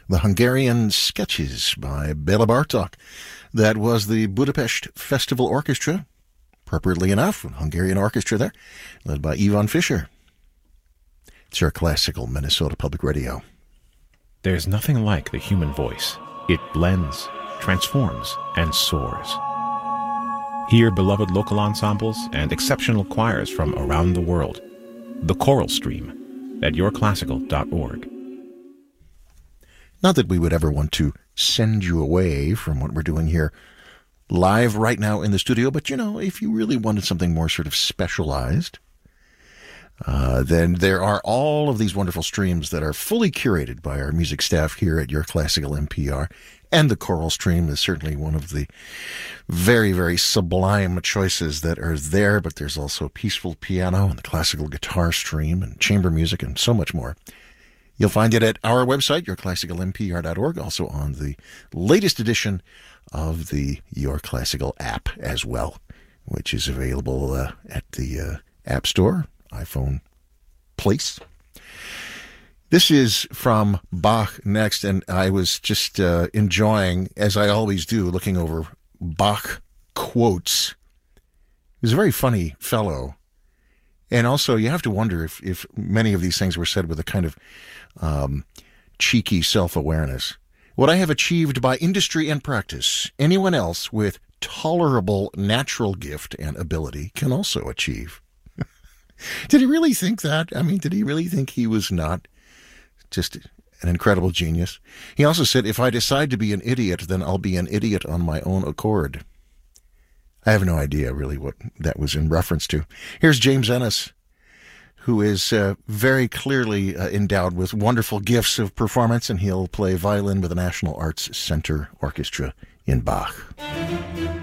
the Hungarian Sketches by Bela Bartok. That was the Budapest Festival Orchestra, appropriately enough, a Hungarian orchestra there, led by Ivan Fischer. It's your classical Minnesota Public Radio. There's nothing like the human voice. It blends, transforms, and soars. Hear beloved local ensembles and exceptional choirs from around the world. The Choral Stream at yourclassical.org. Not that we would ever want to send you away from what we're doing here live right now in the studio, but, you know, if you really wanted something more sort of specialized, then there are all of these wonderful streams that are fully curated by our music staff here at Your Classical NPR. And the Choral Stream is certainly one of the very, very sublime choices that are there, but there's also peaceful piano and the classical guitar stream and chamber music and so much more. You'll find it at our website, yourclassicalnpr.org, also on the latest edition of the Your Classical app as well, which is available at the App Store, iPhone place. This is from Bach next, and I was just enjoying, as I always do, looking over Bach quotes. He's a very funny fellow. And also, you have to wonder if many of these things were said with a kind of cheeky self-awareness. What I have achieved by industry and practice, anyone else with tolerable natural gift and ability can also achieve. Did he really think that? I mean, did he really think he was not just an incredible genius? He also said, if I decide to be an idiot, then I'll be an idiot on my own accord. I have no idea really what that was in reference to. Here's James Ennis, who is very clearly endowed with wonderful gifts of performance, and he'll play violin with the National Arts Center Orchestra in Bach.